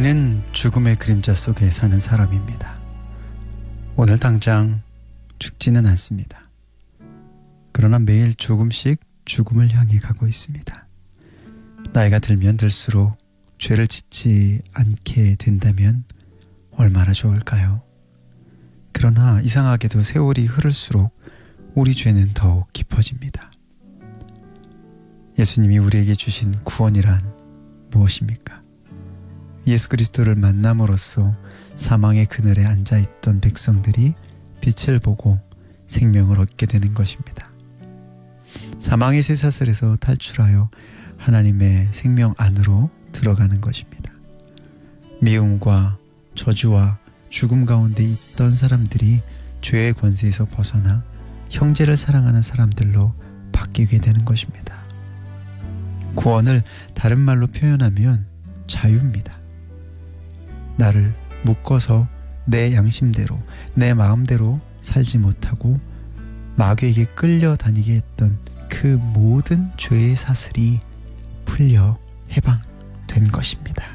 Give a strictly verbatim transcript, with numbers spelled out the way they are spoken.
우리는 죽음의 그림자 속에 사는 사람입니다. 오늘 당장 죽지는 않습니다. 그러나 매일 조금씩 죽음을 향해 가고 있습니다. 나이가 들면 들수록 죄를 짓지 않게 된다면 얼마나 좋을까요? 그러나 이상하게도 세월이 흐를수록 우리 죄는 더욱 깊어집니다. 예수님이 우리에게 주신 구원이란 무엇입니까? 예수 그리스도를 만남으로써 사망의 그늘에 앉아있던 백성들이 빛을 보고 생명을 얻게 되는 것입니다. 사망의 쇠사슬에서 탈출하여 하나님의 생명 안으로 들어가는 것입니다. 미움과 저주와 죽음 가운데 있던 사람들이 죄의 권세에서 벗어나 형제를 사랑하는 사람들로 바뀌게 되는 것입니다. 구원을 다른 말로 표현하면 자유입니다. 나를 묶어서 내 양심대로, 내 마음대로 살지 못하고 마귀에게 끌려다니게 했던 그 모든 죄의 사슬이 풀려 해방된 것입니다.